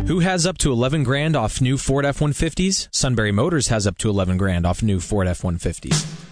Who has up to 11 grand off new Ford F-150s? Sunbury Motors has up to 11 grand off new Ford F-150s.